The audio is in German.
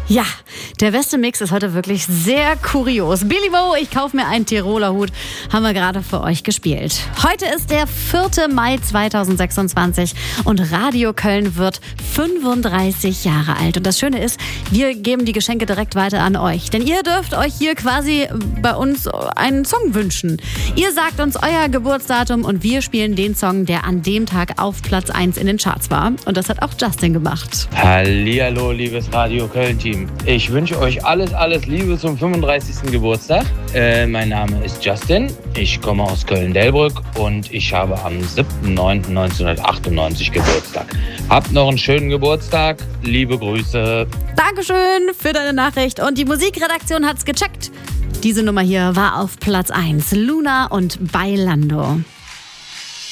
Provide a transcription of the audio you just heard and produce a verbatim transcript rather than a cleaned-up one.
Ja, der beste Mix ist heute wirklich sehr kurios. Billy Bo, ich kaufe mir einen Tiroler Hut, haben wir gerade für euch gespielt. Heute ist der vierte Mai zweitausendsechsundzwanzig und Radio Köln wird fünfunddreißig Jahre alt. Und das Schöne ist, wir geben die Geschenke direkt weiter an euch. Denn ihr dürft euch hier quasi bei uns einen Song wünschen. Ihr sagt uns euer Geburtsdatum und wir spielen den Song, der an dem Tag auf Platz eins in den Charts war. Und das hat auch Justin gemacht. Hallihallo, liebes Radio Köln-Team. Ich wünsche euch alles, alles Liebe zum fünfunddreißigsten Geburtstag. Äh, mein Name ist Justin. Ich komme aus Köln-Delbrück und ich habe am siebten neunten neunzehnhundertachtundneunzig Geburtstag. Habt noch einen schönen Geburtstag. Liebe Grüße. Dankeschön für deine Nachricht. Und die Musikredaktion hat's gecheckt. Diese Nummer hier war auf Platz eins. Luna und Bailando.